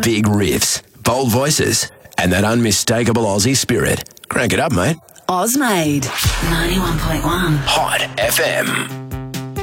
Big riffs, bold voices, and that unmistakable Aussie spirit. Crank it up, mate. Ozmade 91.1 Hot FM.